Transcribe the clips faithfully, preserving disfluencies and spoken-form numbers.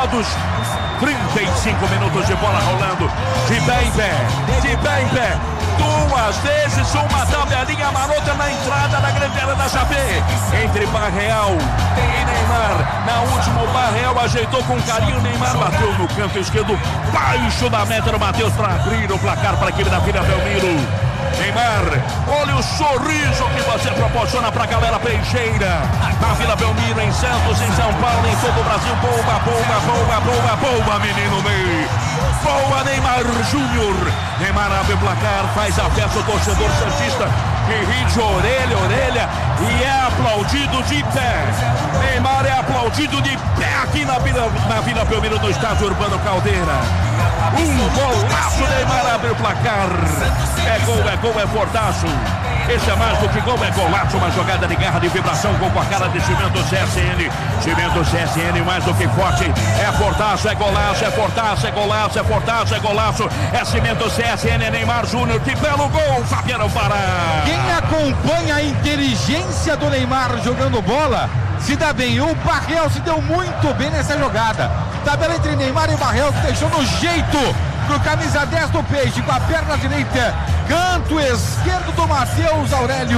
marcados. trinta e cinco minutos de bola rolando. De pé em pé, de pé em pé. Duas vezes uma tabelinha marota na entrada da grande área da Chape. Entre Barreal e Neymar. Na última, o Barreal ajeitou com carinho. Neymar bateu no canto esquerdo, baixo da meta do Matheus, para abrir o placar para a equipe da Vila Belmiro. Neymar, olha o sorriso que você proporciona para a galera peixeira. Na Vila Belmiro, em Santos, em São Paulo, em todo o Brasil. Boa, boa, boa, boa, boa, menino Ney. Boa, Neymar Júnior. Neymar abre o placar, faz a festa o torcedor santista, que ri de orelha, orelha, e é aplaudido de pé. Neymar é aplaudido de pé aqui na Vila, na Vila Belmiro, no estádio Urbano Caldeira. Um golaço, Neymar abre o placar. É gol, é gol, é fortaço. Esse é mais do que gol, é golaço. Uma jogada de garra, de vibração, com a cara de Cimento C S N. Cimento C S N, mais do que forte. É fortaço, é golaço, é fortaço, é golaço, é fortaço, é golaço. É Cimento C S N, é Neymar Júnior. Que belo gol, Fabiano Pará. Quem acompanha a inteligência do Neymar jogando bola se dá bem. O Barreal se deu muito bem nessa jogada. Tabela entre Neymar e Barreal, que deixou no jeito pro camisa dez do Peixe, com a perna direita, canto esquerdo do Matheus Aurélio.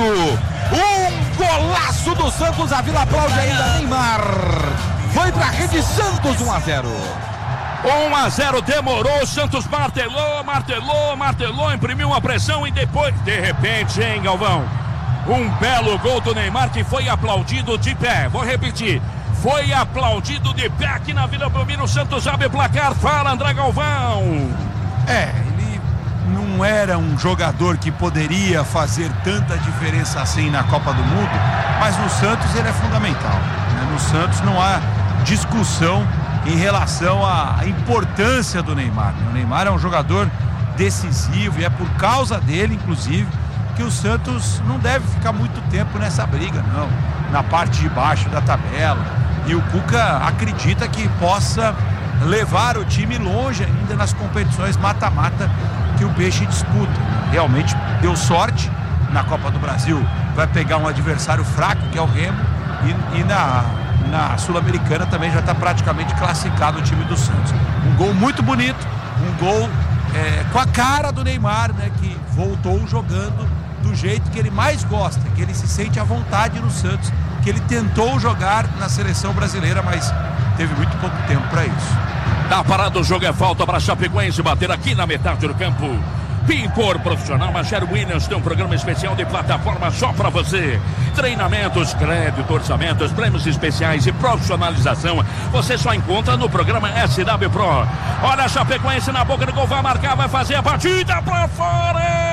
Um golaço do Santos, a Vila aplaude ainda. Neymar foi pra rede. Santos um a zero. um a zero, demorou, Santos martelou, martelou, martelou, imprimiu uma pressão e depois, de repente, hein, Galvão? Um belo gol do Neymar, que foi aplaudido de pé. Vou repetir, foi aplaudido de pé aqui na Vila Belmiro. O Santos abre o placar. Fala, André Galvão. É, ele não era um jogador que poderia fazer tanta diferença assim na Copa do Mundo, mas no Santos ele é fundamental, né? No Santos não há discussão em relação à importância do Neymar. O Neymar é um jogador decisivo e é por causa dele, inclusive, que o Santos não deve ficar muito tempo nessa briga, não, na parte de baixo da tabela. E o Cuca acredita que possa levar o time longe ainda nas competições mata-mata que o Peixe disputa. Realmente deu sorte na Copa do Brasil, vai pegar um adversário fraco, que é o Remo, e, e na, na Sul-Americana também já está praticamente classificado o time do Santos. Um gol muito bonito, um gol é, com a cara do Neymar, né, que voltou jogando do jeito que ele mais gosta, que ele se sente à vontade no Santos, que ele tentou jogar na seleção brasileira, mas teve muito pouco tempo para isso. Tá parado o jogo, é falta para Chapecoense bater aqui na metade do campo. Pintor profissional Machado Williams tem um programa especial de plataforma só para você. Treinamentos, crédito, orçamentos, prêmios especiais e profissionalização. Você só encontra no programa S W Pro. Olha a Chapecoense na boca do gol, vai marcar, vai fazer a batida para fora.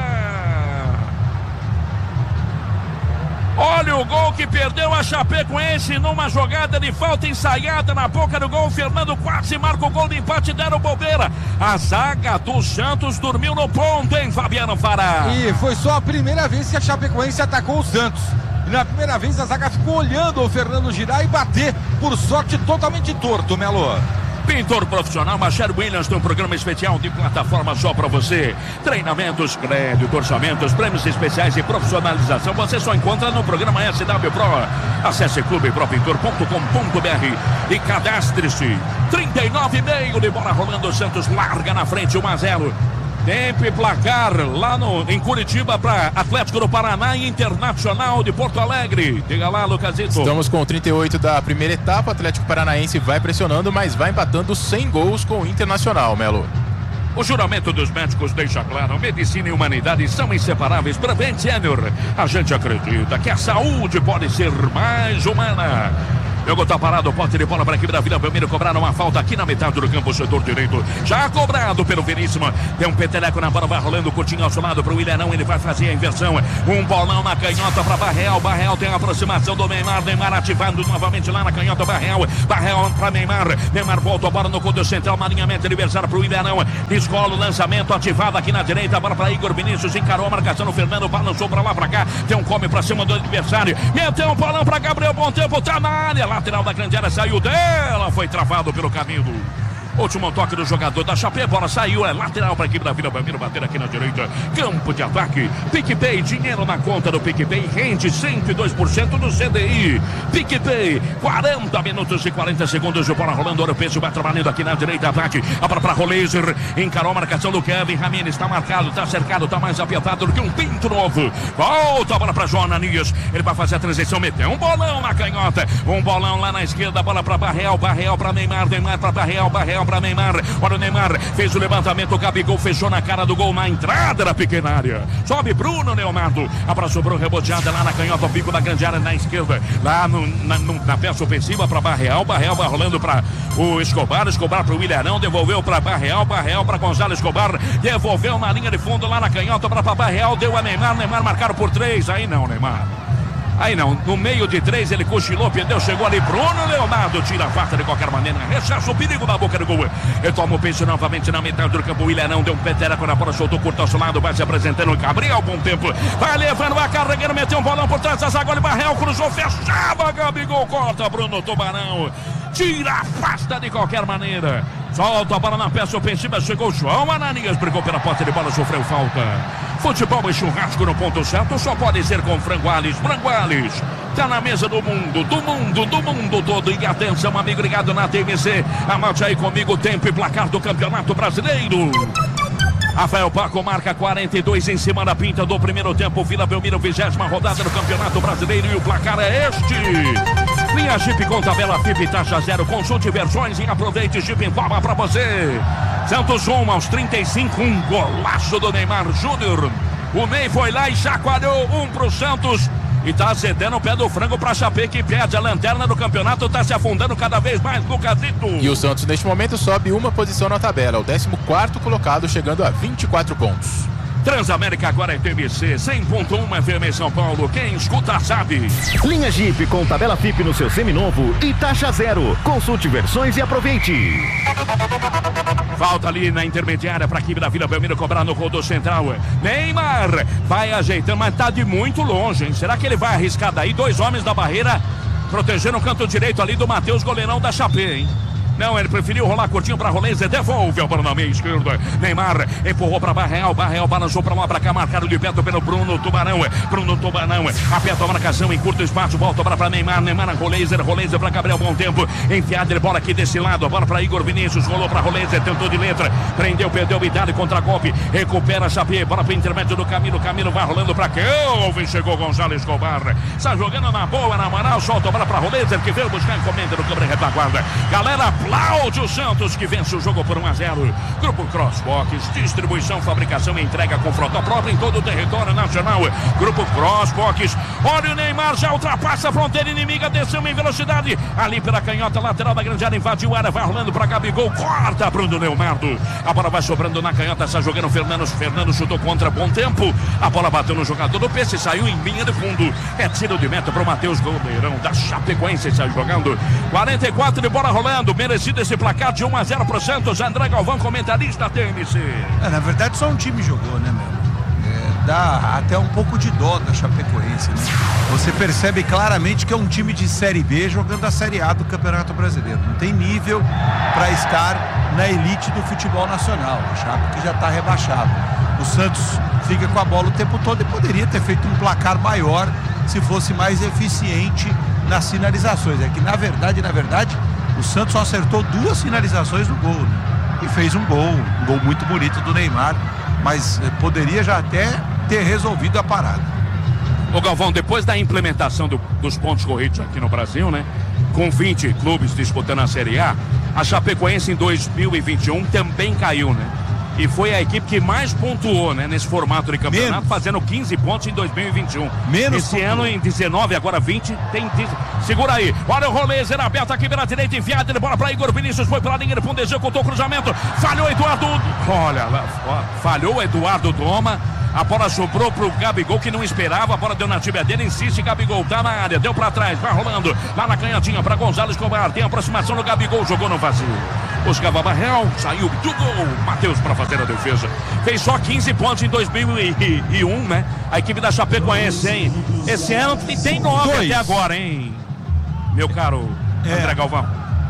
Olha o gol que perdeu a Chapecoense numa jogada de falta ensaiada na boca do gol. Fernando quase marca o gol de empate, deram bobeira. A zaga do Santos dormiu no ponto, hein, Fabiano Fará? E foi só a primeira vez que a Chapecoense atacou o Santos. E na primeira vez a zaga ficou olhando o Fernando girar e bater, por sorte totalmente torto, Melo. Pintor profissional Machado Williams tem um programa especial de plataforma só para você. Treinamentos, crédito, orçamentos, prêmios especiais e profissionalização. Você só encontra no programa S W Pro. Acesse clube pro pintor ponto com ponto b r e cadastre-se. trinta e nove e meio de bola rolando. Santos larga na frente, um a zero. Tempo e placar lá no, em Curitiba para Atlético do Paraná e Internacional de Porto Alegre. Diga lá, Lucasito. Estamos com trinta e oito da primeira etapa. Atlético Paranaense vai pressionando, mas vai empatando sem gols com o Internacional, Melo. O juramento dos médicos deixa claro: medicina e humanidade são inseparáveis. Prevent Senior. A gente acredita que a saúde pode ser mais humana. Jogo tá parado, pote de bola para a equipe da Vila Belmiro. Cobraram uma falta aqui na metade do campo, setor direito. Já cobrado pelo Veríssimo. Tem um peteleco na bola, vai rolando o Coutinho ao seu lado para o Ilharão. Ele vai fazer a inversão. Um bolão na canhota para Barreal. Barreal tem a aproximação do Neymar. Neymar ativando novamente lá na canhota. Barreal. Barreal para Neymar. Neymar volta a bola no canto central. Marinhamento adversário para o Ilharão. Descola o lançamento ativado aqui na direita. A bola para Igor Vinícius. Encarou a marcação no Fernando. Balançou para lá para cá. Tem um come para cima do adversário. Meteu um bolão para Gabriel Bom Tempo. Tá na área. Lateral da grande área, saiu dela, foi travado pelo Camilo. Último toque do jogador da Chape, bola saiu, é lateral para a equipe da Vila Belmiro, bater aqui na direita, campo de ataque, PicPay, dinheiro na conta do PicPay, rende cento e dois por cento do C D I, PicPay, quarenta minutos e quarenta segundos, bola rolando, Ouro Peso vai trabalhando aqui na direita, bate, a bola para Roleiser, encarou a marcação do Kevin Ramírez, está marcado, está cercado, está mais apertado do que um pinto novo, volta a bola para João Ananias, ele vai fazer a transição, meteu um bolão na canhota, um bolão lá na esquerda, bola para Barreal, Barreal para Neymar, Neymar para Barreal, Barreal para Neymar, olha o Neymar, fez o levantamento, o Gabigol fechou na cara do gol, na entrada da pequena área, sobe Bruno Leonardo, a bola sobrou reboteada lá na canhota, o pico da grande área na esquerda, lá no, na, no, na peça ofensiva para Barreal, Barreal vai rolando para o Escobar, Escobar para o Ilharão, devolveu para Barreal, Barreal para Gonzalo Escobar, devolveu na linha de fundo lá na canhota para Barreal, deu a Neymar, Neymar marcaram por três, aí não, Neymar. Aí não, no meio de três ele cochilou, perdeu, chegou ali, Bruno Leonardo tira a farta de qualquer maneira, rechaça o perigo da boca do gol, retoma o peso novamente na metade do campo, o Ilharão deu um petereco na bola, soltou curto ao seu lado, vai se apresentando, Gabriel, bom tempo, vai levando, vai carregando, meteu um bolão por trás da zaga, olha o Barreal, cruzou, fechava, Gabigol, corta, Bruno Tubarão, tira a afasta de qualquer maneira, solta a bola na peça ofensiva, chegou João Ananias, brigou pela porta de bola, sofreu falta. Futebol e churrasco no ponto certo, só pode ser com Frango Ales. Frango Ales, tá na mesa do mundo, do mundo, do mundo todo. E atenção, amigo ligado na T V C, anote aí comigo o tempo e placar do Campeonato Brasileiro. Rafael Paco marca quarenta e dois em cima da pinta do primeiro tempo. Vila Belmiro, vigésima rodada do Campeonato Brasileiro. E o placar é este. Linha Jeep com tabela F I P taxa zero. Consulte versões e aproveite. Jeep informa pra você. Santos um aos trinta e cinco. Um golaço do Neymar Júnior. O Ney foi lá e chacoalhou um pro Santos. E tá cedendo o pé do frango pra Chape, que perde a lanterna do campeonato, tá se afundando cada vez mais, Lucasito. E o Santos neste momento sobe uma posição na tabela, o décimo quarto colocado, chegando a vinte e quatro pontos. Transamérica agora é T V C, cem ponto um F M em São Paulo, quem escuta sabe. Linha Jeep com tabela F I P no seu seminovo e taxa zero. Consulte versões e aproveite. Falta ali na intermediária para a equipe da Vila Belmiro cobrar no gol do central. Neymar vai ajeitando, mas tá de muito longe, hein? Será que ele vai arriscar daí? Dois homens da barreira protegendo o canto direito ali do Matheus, goleirão da Chape, hein? Não, ele preferiu rolar curtinho para Rolense, devolve a bola na meia esquerda. Neymar empurrou para Barreal, Barreal balançou para lá, para cá, marcado de perto pelo Bruno Tubarão. Bruno Tubarão aperta a marcação em curto espaço, volta para Neymar, Neymar na Rolense, Rolense para Gabriel, bom tempo. Enfiada de bola aqui desse lado, a bola para Igor Vinícius, rolou para Rolense, tentou de letra, prendeu, perdeu, Idade contra golpe, recupera a Chape, bola para o intermédio do Camilo, Camilo vai rolando para Kelvin, chegou Gonzalo Escobar, está jogando na boa, na moral, solta a bola para Rolense, que veio buscar encomenda do câmera retaguarda. Galera, Cláudio Santos que vence o jogo por um a zero. Grupo Crossbox, distribuição, fabricação e entrega com frota própria em todo o território nacional. Grupo Crossbox, olha o Neymar, já ultrapassa a fronteira inimiga, desceu em velocidade, ali pela canhota lateral da grande área, invadiu a área, vai rolando para Gabigol, corta Bruno Leonardo, a bola vai sobrando na canhota, está jogando Fernando, Fernando chutou contra, bom tempo, a bola bateu no jogador do P C, saiu em linha de fundo, é tiro de meta para o Matheus, goleirão da Chapecoense, sai jogando, quarenta e quatro de bola rolando, merecido esse placar de um a zero pro Santos. André Galvão, comentarista T M C. É, na verdade só um time jogou, né, meu? É, dá até um pouco de dó da Chapecoense, né? Você percebe claramente que é um time de Série B jogando a Série A do Campeonato Brasileiro. Não tem nível para estar na elite do futebol nacional. O Chape que já está rebaixado. O Santos fica com a bola o tempo todo e poderia ter feito um placar maior se fosse mais eficiente nas finalizações. É que na verdade, na verdade, o Santos só acertou duas finalizações no gol, né? E fez um gol, um gol muito bonito do Neymar, mas eh, poderia já até ter resolvido a parada. Ô Galvão, depois da implementação do, dos pontos corridos aqui no Brasil, né? Com vinte clubes disputando a Série A, a Chapecoense em dois mil e vinte e um também caiu, né? E foi a equipe que mais pontuou, né, nesse formato de campeonato, menos. Fazendo quinze pontos em dois mil e vinte e um. Menos Esse pontuou. Ano em dezenove, agora vinte, tem... Segura aí, olha o Rolense, aberto aqui pela direita, enfiado, ele bola para Igor Vinícius, foi pela linha de fundo, executou o cruzamento, falhou Eduardo... Olha, falhou Eduardo Doma, a bola sobrou pro Gabigol, que não esperava, a bola deu na tíbia dele, insiste, Gabigol tá na área, deu para trás, vai rolando, lá na canhotinha para Gonzalo Escobar, tem aproximação do Gabigol, jogou no vazio. Buscava Barreal, saiu do gol, Matheus para fazer a defesa. Fez só quinze pontos em dois mil e um, né? A equipe da Chapecoense, hein? Esse ano tem nove até agora, hein? Meu caro é, André Galvão.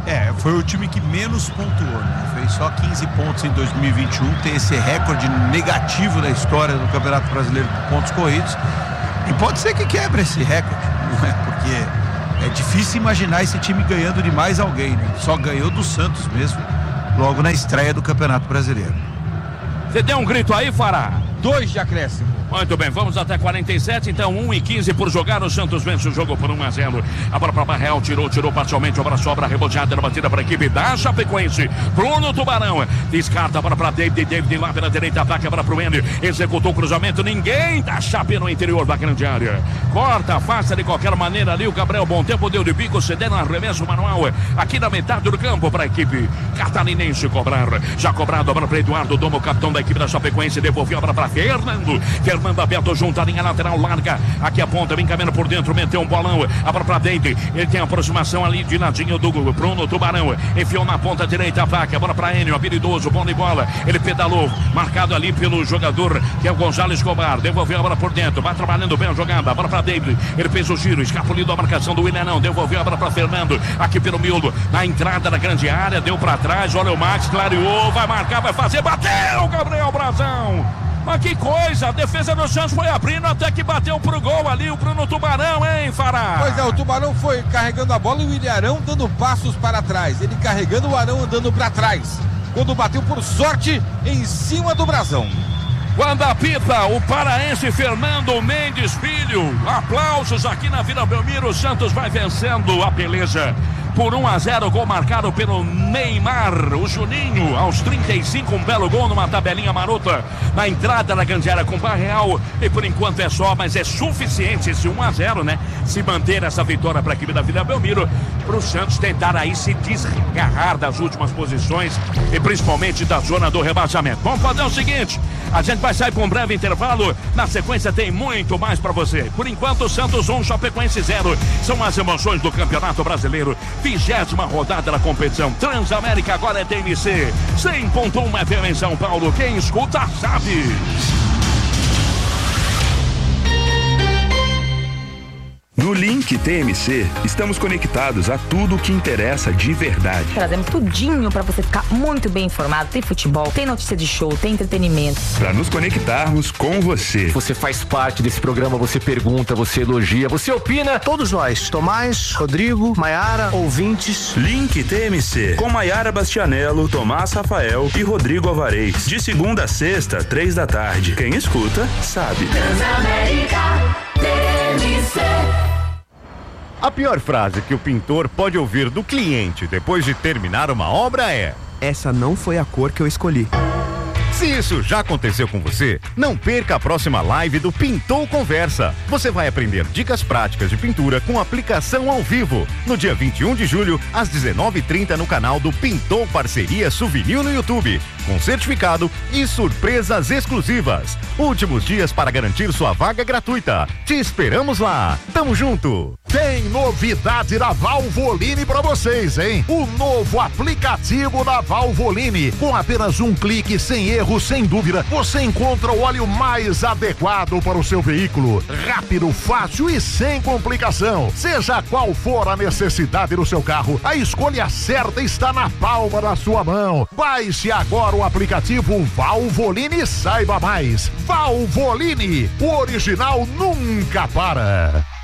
É, foi o time que menos pontuou, né? Fez só quinze pontos em dois mil e vinte e um, tem esse recorde negativo da história do Campeonato Brasileiro de pontos corridos. E pode ser que quebre esse recorde, não é? Porque é difícil imaginar esse time ganhando de mais alguém, né? Só ganhou do Santos mesmo, logo na estreia do Campeonato Brasileiro. Você deu um grito aí, Fará? Dois de acréscimo. Muito bem, vamos até quarenta e sete, então um e quinze por jogar, o Santos vence o jogo por um a zero. A bola para Barreal, tirou, tirou parcialmente, a bola sobra, reboteada na batida para a equipe da Chapecoense. Bruno Tubarão, descarta a bola para David, David lá pela direita, ataca a bola para o Ender, executou o cruzamento, ninguém da Chape no interior da grande área. Corta, afasta de qualquer maneira ali o Gabriel Bom Tempo, deu de bico, cedendo arremesso manual aqui na metade do campo para a equipe catarinense cobrar. Já cobrado a bola para Eduardo Domo, capitão da equipe da Chapecoense, devolveu a bola para Fernando. Fernando aberto junto à linha lateral, larga aqui a ponta, vem caminhando por dentro, meteu um bolão, a bola pra dentro, ele tem a aproximação ali de ladinho do Bruno Tubarão, enfiou na ponta direita, ataque, a bola pra Enio, habilidoso, bom de bola, ele pedalou, marcado ali pelo jogador que é o Gonzalo Escobar, devolveu a bola por dentro, vai trabalhando bem a jogada, a bola pra David, ele fez o giro, escapuliu a marcação do Willian, não, devolveu a bola pra Fernando, aqui pelo miolo, na entrada da grande área, deu pra trás, olha o Max, clareou, vai marcar, vai fazer, bateu, Gabriel Brazão. Mas que coisa, a defesa do Santos foi abrindo até que bateu pro gol ali o Bruno Tubarão, hein, Fará? Pois é, o Tubarão foi carregando a bola e o Ilharão dando passos para trás. Ele carregando, o Arão andando para trás. Quando bateu por sorte em cima do Brazão. Quando apita o paraense Fernando Mendes Filho, aplausos aqui na Vila Belmiro, o Santos vai vencendo a peleja. Por um a zero, gol marcado pelo Neymar, o Juninho, aos trinta e cinco, um belo gol numa tabelinha marota, na entrada da grande área com o Barreal, e por enquanto é só, mas é suficiente esse um a zero, né? Se manter essa vitória para a equipe da Vila Belmiro, para o Santos tentar aí se desgarrar das últimas posições, e principalmente da zona do rebaixamento. Vamos fazer o seguinte, a gente vai sair para um breve intervalo, na sequência tem muito mais para você. Por enquanto, o Santos um, Chapecoense zero, são as emoções do Campeonato Brasileiro, vigésima rodada da competição. Transamérica agora é T M C cem ponto um F M em São Paulo. Quem escuta sabe. No Link T M C, estamos conectados a tudo o que interessa de verdade. Trazemos tudinho para você ficar muito bem informado. Tem futebol, tem notícia de show, tem entretenimento. Para nos conectarmos com você. Você faz parte desse programa, você pergunta, você elogia, você opina. Todos nós, Tomás, Rodrigo, Maiara, ouvintes. Link T M C, com Maiara Bastianello, Tomás Rafael e Rodrigo Alvarez. De segunda a sexta, três da tarde. Quem escuta, sabe. Transamérica T M C. A pior frase que o pintor pode ouvir do cliente depois de terminar uma obra é: essa não foi a cor que eu escolhi. Se isso já aconteceu com você, não perca a próxima live do Pintou Conversa. Você vai aprender dicas práticas de pintura com aplicação ao vivo, no dia vinte e um de julho, às dezenove e trinta, no canal do Pintou Parceria Souvenir no YouTube, com certificado e surpresas exclusivas. Últimos dias para garantir sua vaga gratuita. Te esperamos lá. Tamo junto. Tem novidade da Valvoline para vocês, hein? O novo aplicativo da Valvoline. Com apenas um clique, sem erro, sem dúvida, você encontra o óleo mais adequado para o seu veículo. Rápido, fácil e sem complicação. Seja qual for a necessidade do seu carro, a escolha certa está na palma da sua mão. Baixe agora o aplicativo Valvoline e saiba mais. Valvoline, o original nunca para.